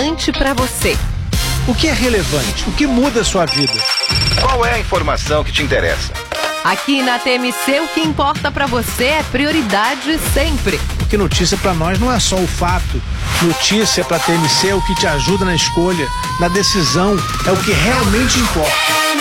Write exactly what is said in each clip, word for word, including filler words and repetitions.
relevante para você. O que é relevante? O que muda a sua vida? Qual é a informação que te interessa? Aqui na T M C, o que importa para você é prioridade sempre. Porque notícia para nós não é só o fato. Notícia para a T M C é o que te ajuda na escolha, na decisão, é o que realmente importa.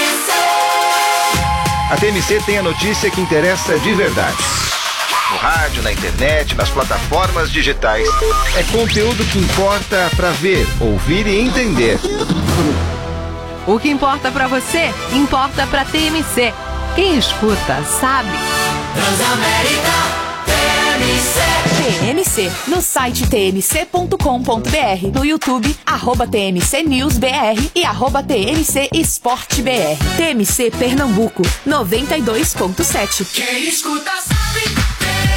A T M C tem a notícia que interessa de verdade. No rádio, na internet, nas plataformas digitais. É conteúdo que importa para ver, ouvir e entender. O que importa para você, importa para T M C. Quem escuta, sabe. Transamérica T M C. T M C, no site t m c ponto com ponto b r, no YouTube, arroba T M C News B R e arroba T M C Esporte B R. T M C Pernambuco, noventa e dois ponto sete. Quem escuta sabe.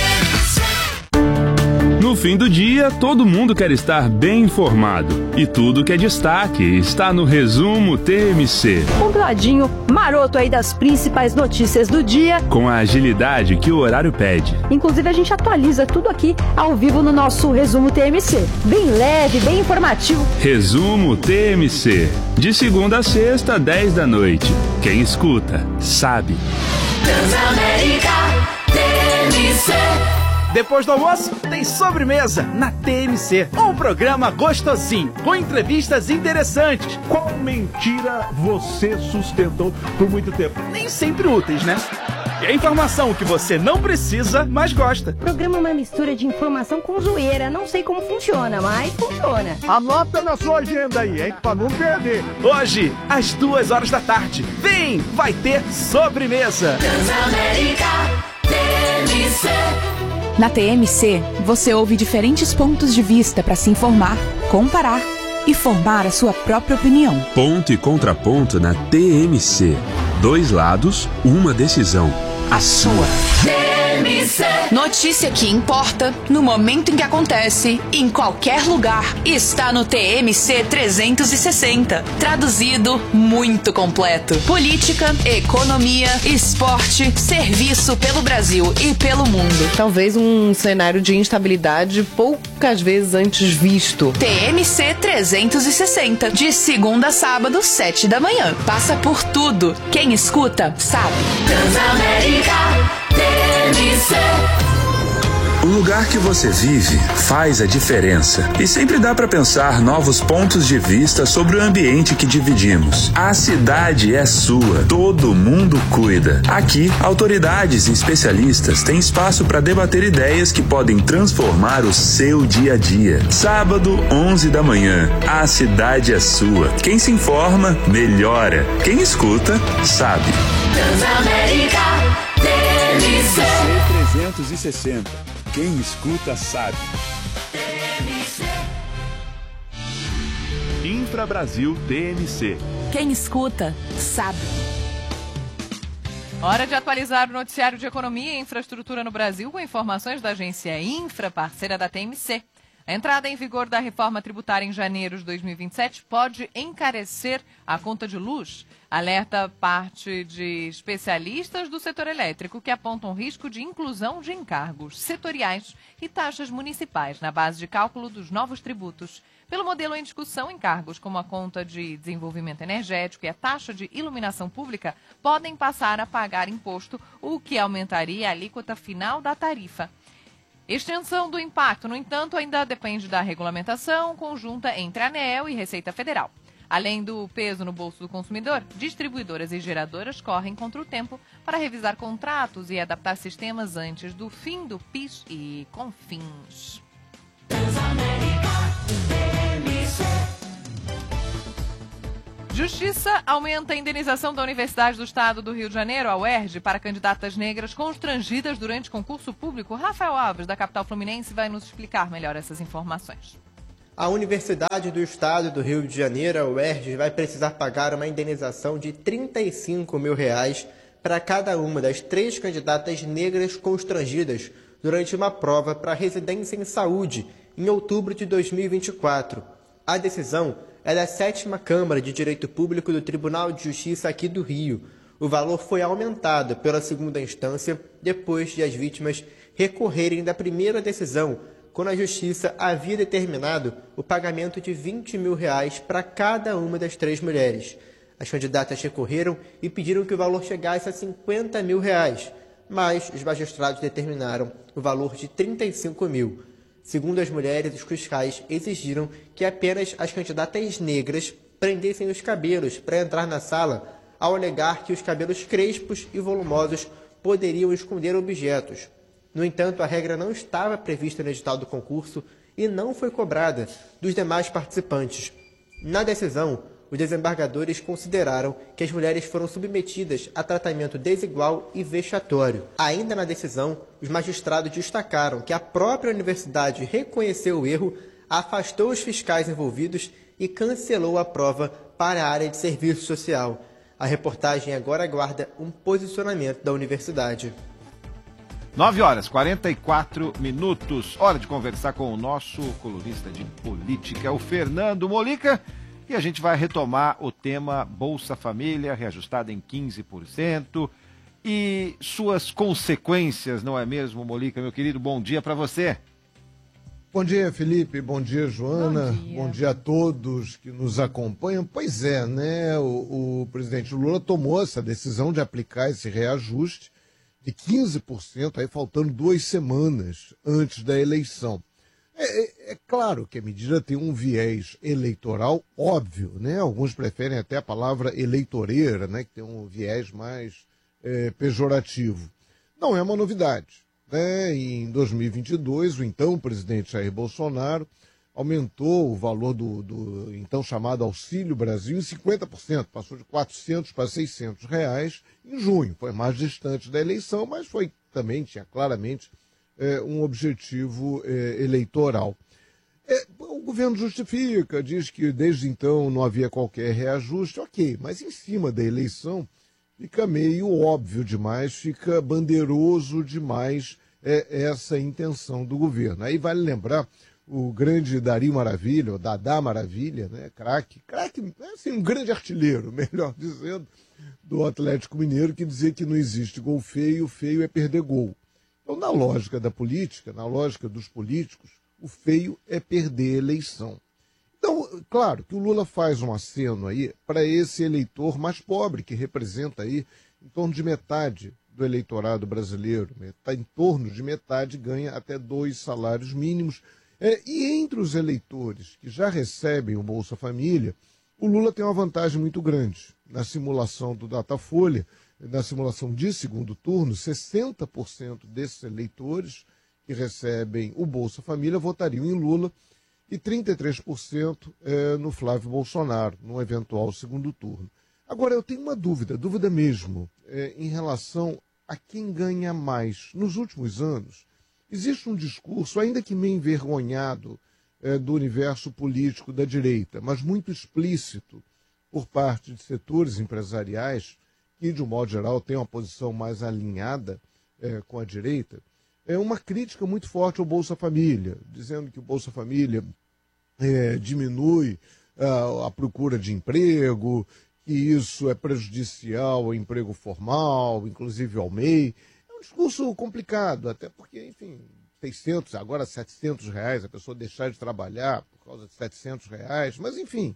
No fim do dia, todo mundo quer estar bem informado. E tudo que é destaque está no Resumo T M C. Compiladinho maroto aí das principais notícias do dia. Com a agilidade que o horário pede. Inclusive a gente atualiza tudo aqui ao vivo no nosso Resumo T M C. Bem leve, bem informativo. Resumo T M C. De segunda a sexta, dez da noite. Quem escuta, sabe. Transamérica T M C. Depois do almoço, tem sobremesa na T M C. Um programa gostosinho, com entrevistas interessantes. Qual mentira você sustentou por muito tempo? Nem sempre úteis, né? E a informação que você não precisa, mas gosta. O programa é uma mistura de informação com zoeira. Não sei como funciona, mas funciona. Anota na sua agenda aí, hein? Pra não perder. Hoje, às duas horas da tarde. Vem, vai ter sobremesa. Transamérica T M C. Na T M C, você ouve diferentes pontos de vista para se informar, comparar e formar a sua própria opinião. Ponto e contraponto na T M C. Dois lados, uma decisão. A sua. T M C. Notícia que importa, no momento em que acontece, em qualquer lugar, está no T M C trezentos e sessenta. Traduzido, muito completo. Política, economia, esporte, serviço pelo Brasil e pelo mundo. Talvez um cenário de instabilidade poucas vezes antes visto. T M C trezentos e sessenta, de segunda a sábado, sete da manhã. Passa por tudo. Quem escuta, sabe. Transamérica T M C. O lugar que você vive faz a diferença. E sempre dá para pensar novos pontos de vista sobre o ambiente que dividimos. A cidade é sua, todo mundo cuida. Aqui, autoridades e especialistas têm espaço para debater ideias que podem transformar o seu dia a dia. Sábado, onze da manhã. A cidade é sua. Quem se informa, melhora. Quem escuta, sabe. Transamérica T M C. trezentos e sessenta. Quem escuta sabe. Infra Brasil T M C. Quem escuta, sabe. Hora de atualizar o noticiário de economia e infraestrutura no Brasil com informações da agência Infra, parceira da T M C. A entrada em vigor da reforma tributária em janeiro de dois mil e vinte e sete pode encarecer a conta de luz. Alerta parte de especialistas do setor elétrico que apontam risco de inclusão de encargos setoriais e taxas municipais na base de cálculo dos novos tributos. Pelo modelo em discussão, encargos como a conta de desenvolvimento energético e a taxa de iluminação pública podem passar a pagar imposto, o que aumentaria a alíquota final da tarifa. Extensão do impacto, no entanto, ainda depende da regulamentação conjunta entre a ANEEL e Receita Federal. Além do peso no bolso do consumidor, distribuidoras e geradoras correm contra o tempo para revisar contratos e adaptar sistemas antes do fim do PIS e CONFINS. Justiça aumenta a indenização da Universidade do Estado do Rio de Janeiro, a U E R J, para candidatas negras constrangidas durante concurso público. Rafael Alves, da capital fluminense, vai nos explicar melhor essas informações. A Universidade do Estado do Rio de Janeiro, a U E R J, vai precisar pagar uma indenização de trinta e cinco mil reais para cada uma das três candidatas negras constrangidas durante uma prova para residência em saúde em outubro de dois mil e vinte e quatro. A decisão é da sétima Câmara de Direito Público do Tribunal de Justiça aqui do Rio. O valor foi aumentado pela segunda instância depois de as vítimas recorrerem da primeira decisão quando a Justiça havia determinado o pagamento de vinte mil reais para cada uma das três mulheres. As candidatas recorreram e pediram que o valor chegasse a cinquenta mil reais, mas os magistrados determinaram o valor de trinta e cinco mil. Segundo as mulheres, os fiscais exigiram que apenas as candidatas negras prendessem os cabelos para entrar na sala, ao alegar que os cabelos crespos e volumosos poderiam esconder objetos. No entanto, a regra não estava prevista no edital do concurso e não foi cobrada dos demais participantes. Na decisão, os desembargadores consideraram que as mulheres foram submetidas a tratamento desigual e vexatório. Ainda na decisão, os magistrados destacaram que a própria universidade reconheceu o erro, afastou os fiscais envolvidos e cancelou a prova para a área de serviço social. A reportagem agora aguarda um posicionamento da universidade. nove horas e quarenta e quatro minutos. Hora de conversar com o nosso colunista de política, o Fernando Molica. E a gente vai retomar o tema Bolsa Família, reajustada em quinze por cento. E suas consequências, não é mesmo, Molica, meu querido? Bom dia para você. Bom dia, Felipe. Bom dia, Joana. Bom dia. Bom dia a todos que nos acompanham. Pois é, né? O, o presidente Lula tomou essa decisão de aplicar esse reajuste de quinze por cento, aí faltando duas semanas antes da eleição. É, é, é claro que a medida tem um viés eleitoral óbvio, né? Alguns preferem até a palavra eleitoreira, né? Que tem um viés mais é, pejorativo. Não é uma novidade, né? Em dois mil e vinte e dois, o então presidente Jair Bolsonaro aumentou o valor do, do então chamado Auxílio Brasil em cinquenta por cento, passou de quatrocentos para seiscentos reais em junho. Foi mais distante da eleição, mas foi também, tinha claramente é, um objetivo é, eleitoral. É, o governo justifica, diz que desde então não havia qualquer reajuste, ok, mas em cima da eleição fica meio óbvio demais, fica bandeiroso demais é, essa intenção do governo. Aí vale lembrar o grande Dari Maravilha, ou Dadá Maravilha, né, craque, craque, assim, um grande artilheiro, melhor dizendo, do Atlético Mineiro, que dizia que não existe gol feio, feio é perder gol. Então, na lógica da política, na lógica dos políticos, o feio é perder a eleição. Então, claro que o Lula faz um aceno aí para esse eleitor mais pobre, que representa aí em torno de metade do eleitorado brasileiro, está em torno de metade, ganha até dois salários mínimos. É, e entre os eleitores que já recebem o Bolsa Família, o Lula tem uma vantagem muito grande. Na simulação do Datafolha, na simulação de segundo turno, sessenta por cento desses eleitores que recebem o Bolsa Família votariam em Lula e trinta e três por cento é, no Flávio Bolsonaro, no eventual segundo turno. Agora, eu tenho uma dúvida, dúvida mesmo, é, em relação a quem ganha mais. Nos últimos anos, existe um discurso, ainda que meio envergonhado, é, do universo político da direita, mas muito explícito por parte de setores empresariais que, de um modo geral, têm uma posição mais alinhada é, com a direita, é uma crítica muito forte ao Bolsa Família, dizendo que o Bolsa Família é, diminui a, a procura de emprego, que isso é prejudicial ao emprego formal, inclusive ao M E I. É um discurso complicado, até porque, enfim, seiscentos, agora setecentos reais, a pessoa deixar de trabalhar por causa de setecentos reais, mas, enfim,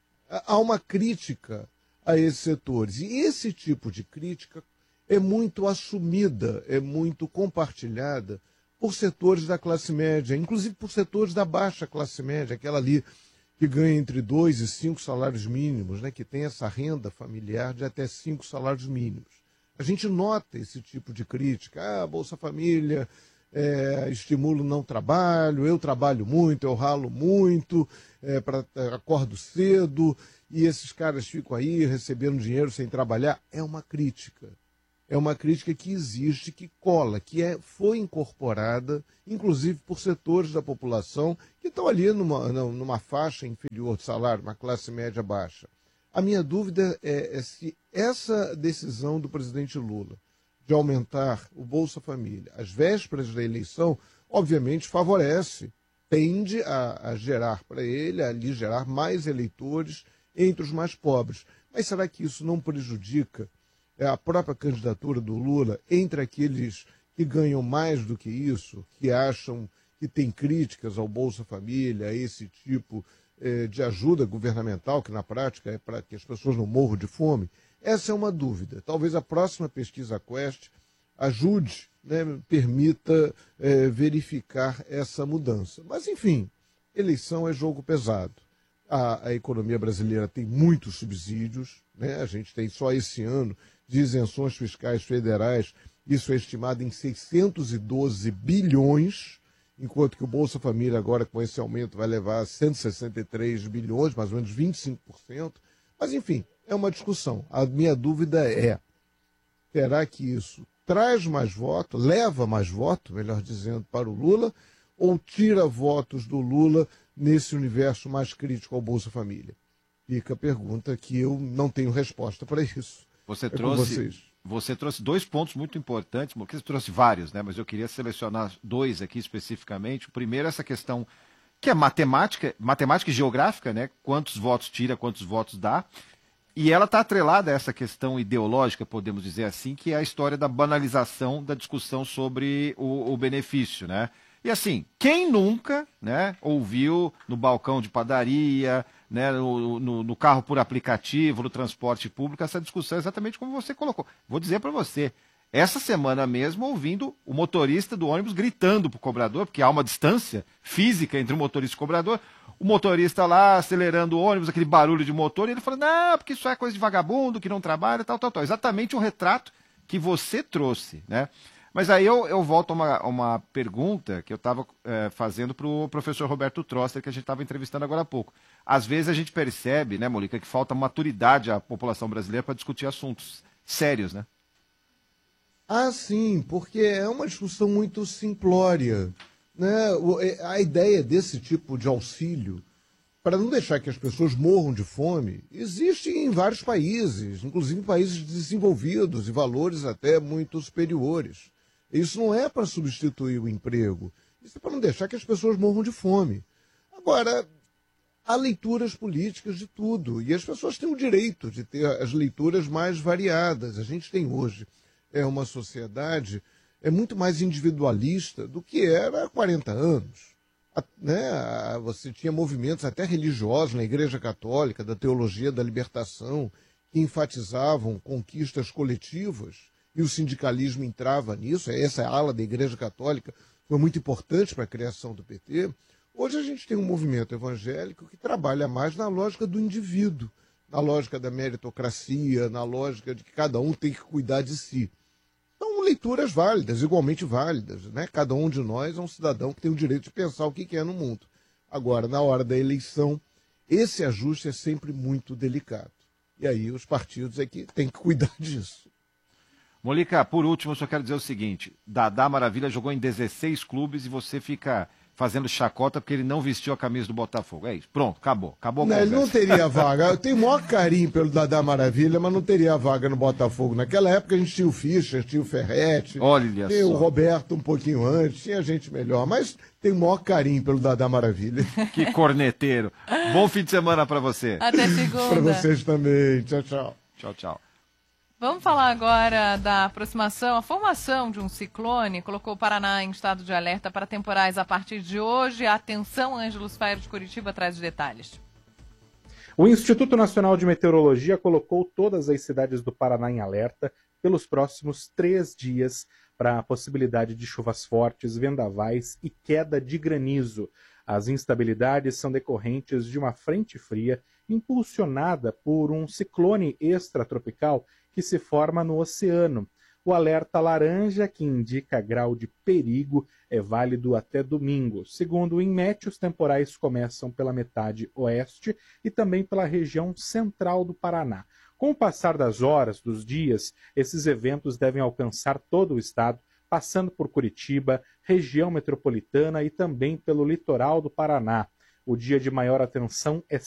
há uma crítica a esses setores. E esse tipo de crítica é muito assumida, é muito compartilhada por setores da classe média, inclusive por setores da baixa classe média, aquela ali que ganha entre dois e cinco salários mínimos, né, que tem essa renda familiar de até cinco salários mínimos. A gente nota esse tipo de crítica. Ah, Bolsa Família é, estimula o não trabalho, eu trabalho muito, eu ralo muito, é, pra, acordo cedo, e esses caras ficam aí recebendo dinheiro sem trabalhar. É uma crítica. É uma crítica que existe, que cola, que é, foi incorporada, inclusive por setores da população que estão ali numa, numa faixa inferior de salário, uma classe média baixa. A minha dúvida é, é se essa decisão do presidente Lula de aumentar o Bolsa Família às vésperas da eleição, obviamente favorece, tende a, a gerar para ele, a lhe gerar mais eleitores entre os mais pobres. Mas será que isso não prejudica a própria candidatura do Lula entre aqueles que ganham mais do que isso, que acham que tem críticas ao Bolsa Família, a esse tipo eh, de ajuda governamental, que na prática é para que as pessoas não morram de fome. Essa é uma dúvida. Talvez a próxima pesquisa Quest ajude, né, permita eh, verificar essa mudança. Mas, enfim, eleição é jogo pesado. A, a economia brasileira tem muitos subsídios, né? A gente tem só esse ano de isenções fiscais federais, isso é estimado em seiscentos e doze bilhões, enquanto que o Bolsa Família agora com esse aumento vai levar a cento e sessenta e três bilhões, mais ou menos vinte e cinco por cento. Mas, enfim, é uma discussão. A minha dúvida é, será que isso traz mais voto, leva mais voto, melhor dizendo, para o Lula, ou tira votos do Lula nesse universo mais crítico ao Bolsa Família? Fica a pergunta que eu não tenho resposta para isso. Você é trouxe, você trouxe dois pontos muito importantes, porque você trouxe vários, né? Mas eu queria selecionar dois aqui especificamente. O primeiro é essa questão que é matemática, matemática e geográfica, né? Quantos votos tira, quantos votos dá. E ela está atrelada a essa questão ideológica, podemos dizer assim, que é a história da banalização da discussão sobre o, o benefício, né? E assim, quem nunca, né, ouviu no balcão de padaria, né, no, no, no carro por aplicativo, no transporte público, essa discussão exatamente como você colocou. Vou dizer para você, essa semana mesmo, ouvindo o motorista do ônibus gritando para o cobrador, porque há uma distância física entre o motorista e o cobrador, o motorista lá acelerando o ônibus, aquele barulho de motor, e ele falou, não, porque isso é coisa de vagabundo, que não trabalha, tal, tal, tal. Exatamente o retrato que você trouxe, né? Mas aí eu, eu volto a uma, uma pergunta que eu estava é, fazendo para o professor Roberto Trosser, que a gente estava entrevistando agora há pouco. Às vezes a gente percebe, né, Mônica, que falta maturidade à população brasileira para discutir assuntos sérios, né? Ah, sim, porque é uma discussão muito simplória, né? A ideia desse tipo de auxílio, para não deixar que as pessoas morram de fome, existe em vários países, inclusive em países desenvolvidos e valores até muito superiores. Isso não é para substituir o emprego, isso é para não deixar que as pessoas morram de fome. Agora, há leituras políticas de tudo, e as pessoas têm o direito de ter as leituras mais variadas. A gente tem hoje é uma sociedade é muito mais individualista do que era há quarenta anos. A, né, você tinha movimentos até religiosos na Igreja Católica, da teologia da libertação, que enfatizavam conquistas coletivas, e o sindicalismo entrava nisso. Essa ala da Igreja Católica foi muito importante para a criação do P T. Hoje a gente tem um movimento evangélico que trabalha mais na lógica do indivíduo, na lógica da meritocracia, na lógica de que cada um tem que cuidar de si. São leituras válidas, igualmente válidas, né? Cada um de nós é um cidadão que tem o direito de pensar o que quer no mundo. Agora, na hora da eleição, esse ajuste é sempre muito delicado. E aí os partidos é que têm que cuidar disso. Mônica, por último, eu só quero dizer o seguinte, Dadá Maravilha jogou em dezesseis clubes e você fica fazendo chacota porque ele não vestiu a camisa do Botafogo. É isso, pronto, acabou. acabou a não, ele não teria vaga. Eu tenho o maior carinho pelo Dadá Maravilha, mas não teria vaga no Botafogo. Naquela época a gente tinha o Fischer, tinha o Ferretti, Olha tinha só. o Roberto um pouquinho antes, tinha gente melhor, mas tenho o maior carinho pelo Dadá Maravilha. Que corneteiro. Bom fim de semana para você. Até segunda. Para vocês também. Tchau, tchau. Tchau, tchau. Vamos falar agora da aproximação, a formação de um ciclone colocou o Paraná em estado de alerta para temporais a partir de hoje. Atenção, Ângelos Fairo de Curitiba traz os detalhes. O Instituto Nacional de Meteorologia colocou todas as cidades do Paraná em alerta pelos próximos três dias para a possibilidade de chuvas fortes, vendavais e queda de granizo. As instabilidades são decorrentes de uma frente fria impulsionada por um ciclone extratropical que se forma no oceano. O alerta laranja, que indica grau de perigo, é válido até domingo. Segundo o INMET, os temporais começam pela metade oeste e também pela região central do Paraná. Com o passar das horas, dos dias, esses eventos devem alcançar todo o estado, passando por Curitiba, região metropolitana e também pelo litoral do Paraná. O dia de maior atenção é